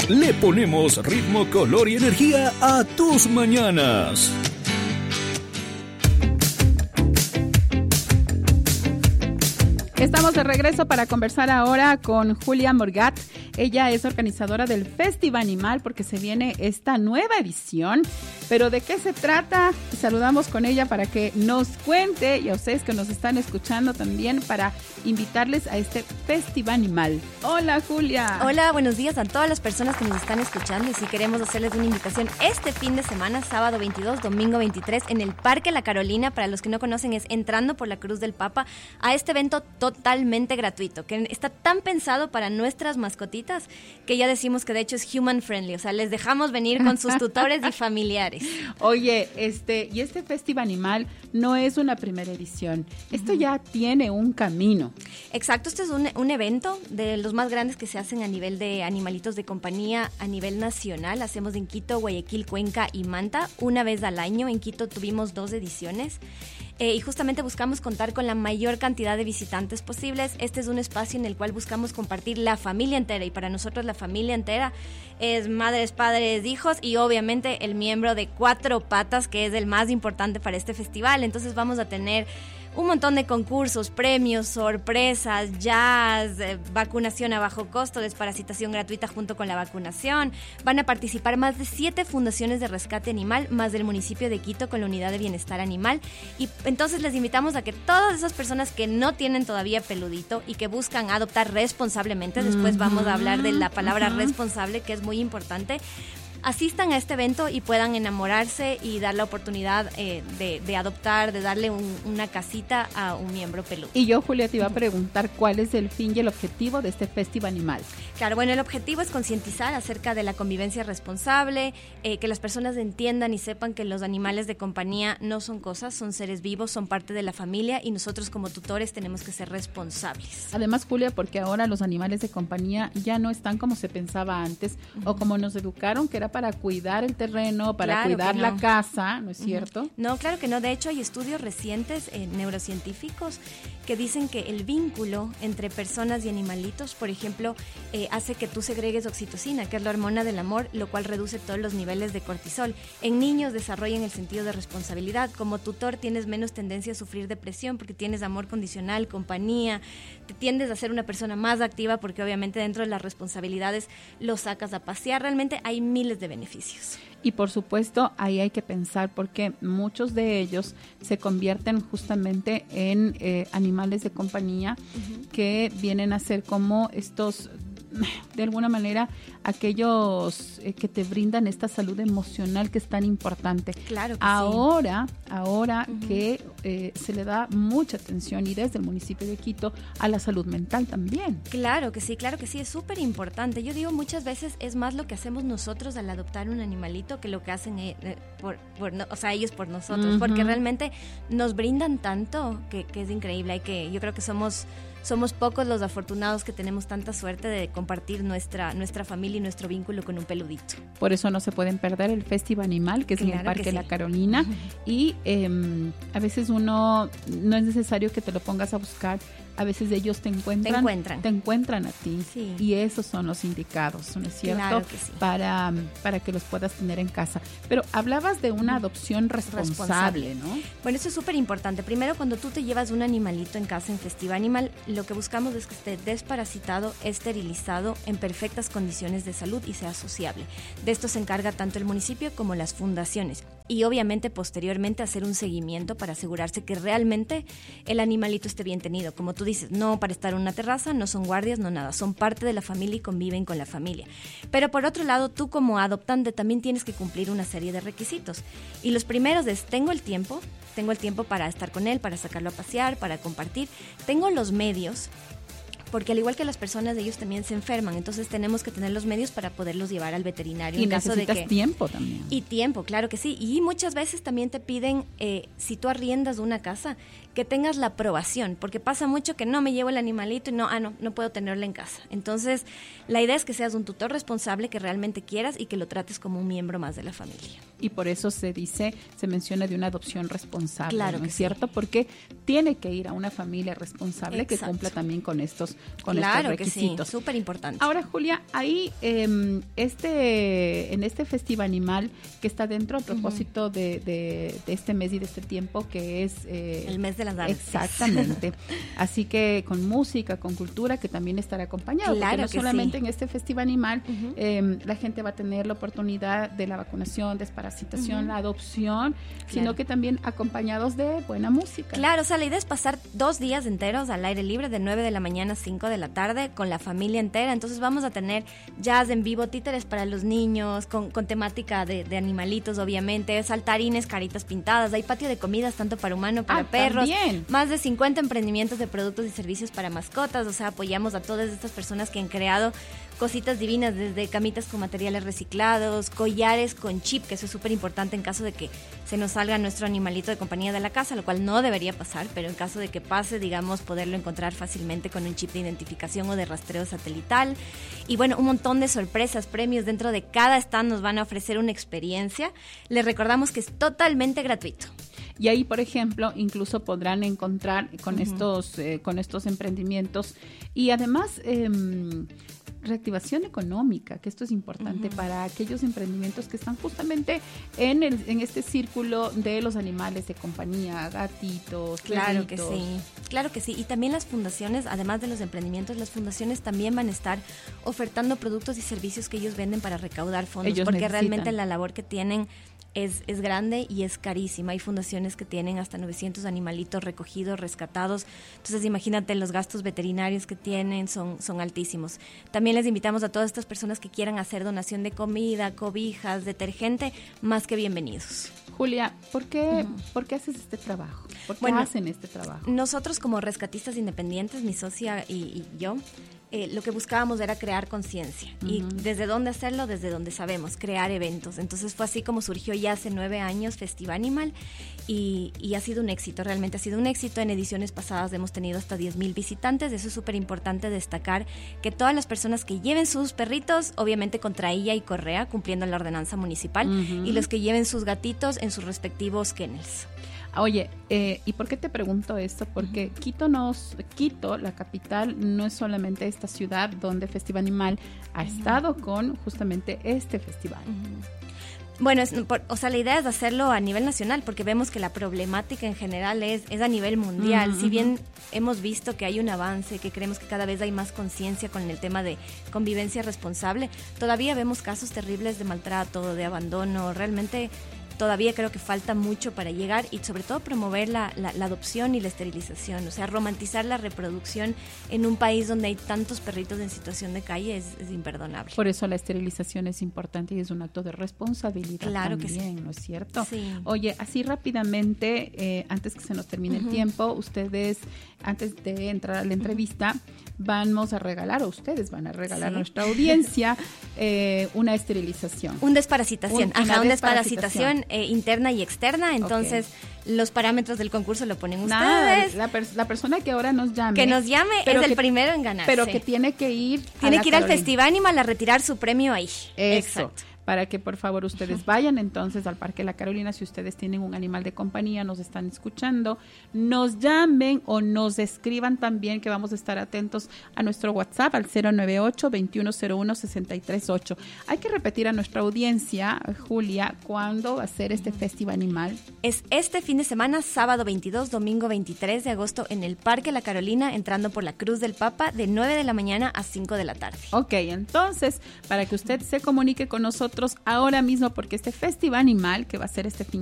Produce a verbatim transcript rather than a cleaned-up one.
Le ponemos ritmo, color y energía a tus mañanas. Estamos de regreso para conversar ahora con Julia Morgat. Ella es organizadora del Festival Animal porque se viene esta nueva edición. Pero ¿de qué se trata? Saludamos con ella para que nos cuente, y a ustedes que nos están escuchando también, para invitarles a este Festival Animal. Hola, Julia. Hola, buenos días a todas las personas que nos están escuchando, y si queremos hacerles una invitación este fin de semana, sábado veintidós, domingo veintitrés, en el Parque La Carolina. Para los que no conocen, es entrando por la Cruz del Papa, a este evento totalmente gratuito, que está tan pensado para nuestras mascotitas, que ya decimos que de hecho es human friendly, o sea, les dejamos venir con sus tutores y familiares. Oye, este, y este Festival Animal no es una primera edición, esto uh-huh. ya tiene un camino. Exacto, este es un, un evento de los más grandes que se hacen a nivel de animalitos de compañía a nivel nacional. Hacemos en Quito, Guayaquil, Cuenca y Manta una vez al año. En Quito tuvimos dos ediciones. Eh, y justamente buscamos contar con la mayor cantidad de visitantes posibles. Este es un espacio en el cual buscamos compartir la familia entera, y para nosotros la familia entera es madres, padres, hijos y obviamente el miembro de cuatro patas, que es el más importante para este festival. Entonces vamos a tener un montón de concursos, premios, sorpresas, jazz, eh, vacunación a bajo costo, desparasitación gratuita junto con la vacunación. Van a participar más de siete fundaciones de rescate animal, más del municipio de Quito con la unidad de bienestar animal. Y entonces les invitamos a que todas esas personas que no tienen todavía peludito y que buscan adoptar responsablemente, después uh-huh. vamos a hablar de la palabra uh-huh. responsable, que es muy importante, asistan a este evento y puedan enamorarse y dar la oportunidad eh, de, de adoptar, de darle un, una casita a un miembro peludo. Y yo, Julia, te iba a preguntar cuál es el fin y el objetivo de este Festival Animal. Claro, bueno, el objetivo es concientizar acerca de la convivencia responsable, eh, que las personas entiendan y sepan que los animales de compañía no son cosas, son seres vivos, son parte de la familia, y nosotros como tutores tenemos que ser responsables. Además, Julia, porque ahora los animales de compañía ya no están como se pensaba antes, uh-huh. o como nos educaron, que era para cuidar el terreno, para claro cuidar no. la casa, ¿no es cierto? Uh-huh. No, claro que no. De hecho, hay estudios recientes eh, neurocientíficos que dicen que el vínculo entre personas y animalitos, por ejemplo, eh, hace que tú segregues oxitocina, que es la hormona del amor, lo cual reduce todos los niveles de cortisol. En niños desarrollan el sentido de responsabilidad. Como tutor tienes menos tendencia a sufrir depresión porque tienes amor condicional, compañía, te tiendes a ser una persona más activa porque obviamente dentro de las responsabilidades los sacas a pasear. Realmente hay miles de beneficios. Y por supuesto, ahí hay que pensar porque muchos de ellos se convierten justamente en eh, animales de compañía uh-huh. que vienen a ser como estos, de alguna manera, aquellos eh, que te brindan esta salud emocional que es tan importante. Claro que ahora, sí. Ahora uh-huh. que eh, se le da mucha atención, y desde el municipio de Quito, a la salud mental también. Claro que sí, claro que sí, es súper importante. Yo digo, muchas veces es más lo que hacemos nosotros al adoptar un animalito que lo que hacen eh, por, por no, o sea, ellos por nosotros, uh-huh. porque realmente nos brindan tanto que, que es increíble. Hay que, yo creo que somos somos pocos los afortunados que tenemos tanta suerte de compartir nuestra nuestra familia y nuestro vínculo con un peludito. Por eso no se pueden perder el Festival Animal, que es claro en el Parque La Carolina, uh-huh. y eh, a veces uno no es necesario que te lo pongas a buscar. A veces ellos te encuentran, te encuentran, te encuentran a ti, sí. y esos son los indicados, ¿no es cierto? Claro que sí. Para, para que los puedas tener en casa. Pero hablabas de una adopción responsable, responsable. ¿no? Bueno, eso es súper importante. Primero, cuando tú te llevas un animalito en casa en Festival Animal, lo que buscamos es que esté desparasitado, esterilizado, en perfectas condiciones de salud y sea sociable. De esto se encarga tanto el municipio como las fundaciones. Y obviamente posteriormente hacer un seguimiento para asegurarse que realmente el animalito esté bien tenido. Como tú dices, no para estar en una terraza, no son guardias, no nada, son parte de la familia y conviven con la familia. Pero por otro lado, tú como adoptante también tienes que cumplir una serie de requisitos. Y los primeros es, tengo el tiempo, tengo el tiempo para estar con él, para sacarlo a pasear, para compartir, tengo los medios, porque al igual que las personas, ellos también se enferman, entonces tenemos que tener los medios para poderlos llevar al veterinario. Y en caso necesitas de que, tiempo también. Y tiempo, claro que sí. Y muchas veces también te piden, eh, si tú arriendas una casa, que tengas la aprobación, porque pasa mucho que no me llevo el animalito y no, ah, no, no puedo tenerlo en casa. Entonces, la idea es que seas un tutor responsable, que realmente quieras y que lo trates como un miembro más de la familia. Y por eso se dice, se menciona de una adopción responsable, claro ¿no que es sí. cierto? Porque tiene que ir a una familia responsable. Exacto. Que cumpla también con estos con claro estos requisitos. Que sí, súper importante. Ahora, Julia, ahí eh, este, en este Festival Animal que está dentro a propósito uh-huh. de, de, de este mes y de este tiempo que es... Eh, el mes de las artes. Exactamente. Así que con música, con cultura, que también estará acompañado. Claro porque no que solamente sí. en este Festival Animal uh-huh. eh, la gente va a tener la oportunidad de la vacunación, desparasitación, uh-huh. la adopción, claro. sino que también acompañados de buena música. Claro, o sea, la idea es pasar dos días enteros al aire libre de nueve de la mañana a cinco de la tarde con la familia entera. Entonces vamos a tener jazz en vivo, títeres para los niños, con, con temática de, de animalitos, obviamente, saltarines, caritas pintadas, hay patio de comidas tanto para humano, para ah, perros, también. Más de cincuenta emprendimientos de productos y servicios para mascotas, o sea, apoyamos a todas estas personas que han creado cositas divinas, desde camitas con materiales reciclados, collares con chip, que eso es súper importante en caso de que se nos salga nuestro animalito de compañía de la casa, lo cual no debería pasar, pero en caso de que pase, digamos, poderlo encontrar fácilmente con un chip de identificación o de rastreo satelital. Y bueno, un montón de sorpresas, premios. Dentro de cada stand nos van a ofrecer una experiencia. Les recordamos que es totalmente gratuito. Y ahí, por ejemplo, incluso podrán encontrar con, uh-huh. estos, eh, con estos emprendimientos y además... Eh, reactivación económica, que esto es importante uh-huh. para aquellos emprendimientos que están justamente en el en este círculo de los animales de compañía, gatitos, claro perritos. que sí, claro que sí, y también las fundaciones, además de los emprendimientos, las fundaciones también van a estar ofertando productos y servicios que ellos venden para recaudar fondos, ellos porque necesitan. Realmente la labor que tienen Es, es grande y es carísima. Hay fundaciones que tienen hasta novecientos animalitos recogidos, rescatados. Entonces, imagínate, los gastos veterinarios que tienen son, son altísimos. También les invitamos a todas estas personas que quieran hacer donación de comida, cobijas, detergente, más que bienvenidos. Julia, ¿por qué, uh-huh. ¿por qué haces este trabajo? ¿Por qué bueno, hacen este trabajo? Nosotros como rescatistas independientes, mi socia y, y yo, Eh, lo que buscábamos era crear conciencia. Uh-huh. Y desde dónde hacerlo, desde donde sabemos, crear eventos. Entonces fue así como surgió ya hace nueve años Festival Animal y, y ha sido un éxito, realmente ha sido un éxito. En ediciones pasadas hemos tenido hasta diez mil visitantes. Eso es súper importante destacar, que todas las personas que lleven sus perritos, obviamente con trailla y correa, cumpliendo la ordenanza municipal, uh-huh. y los que lleven sus gatitos en sus respectivos kennels. Oye, eh, ¿y por qué te pregunto esto? Porque uh-huh. Quito, nos, Quito, la capital, no es solamente esta ciudad donde Festival Animal ha uh-huh. estado con justamente este festival. Uh-huh. Bueno, es, por, o sea, la idea es hacerlo a nivel nacional, porque vemos que la problemática en general es, es a nivel mundial. Uh-huh. Si bien hemos visto que hay un avance, que creemos que cada vez hay más conciencia con el tema de convivencia responsable, todavía vemos casos terribles de maltrato, de abandono. Realmente todavía creo que falta mucho para llegar y sobre todo promover la, la, la adopción y la esterilización, o sea, romantizar la reproducción en un país donde hay tantos perritos en situación de calle es, es imperdonable. Por eso la esterilización es importante y es un acto de responsabilidad claro también, que sí. ¿no es cierto? Sí. Oye, así rápidamente, eh, antes que se nos termine uh-huh. el tiempo, ustedes, antes de entrar a la entrevista, uh-huh. vamos a regalar, o ustedes van a regalar sí. a nuestra audiencia eh, una esterilización. Un desparasitación, un, ajá, una desparasitación eh, interna y externa, entonces okay. los parámetros del concurso lo ponen Nada, ustedes. La, per- la persona que ahora nos llame. Que nos llame es el que, primero en ganarse. Pero que tiene que ir Tiene a que ir al Carolina. Festival Animal a retirar su premio ahí. Eso. Exacto. Para que por favor ustedes vayan entonces al Parque La Carolina, si ustedes tienen un animal de compañía, nos están escuchando, nos llamen o nos escriban también, que vamos a estar atentos a nuestro WhatsApp al cero nueve ocho, veintiuno cero uno, sesenta y tres ocho. Hay que repetir a nuestra audiencia, Julia, ¿cuándo va a ser este Festival Animal? Es este fin de semana, sábado veintidós, domingo veintitrés de agosto en el Parque La Carolina, entrando por la Cruz del Papa de nueve de la mañana a cinco de la tarde. Ok, entonces, para que usted se comunique con nosotros ahora mismo, porque este Festival Animal, que va a ser este fin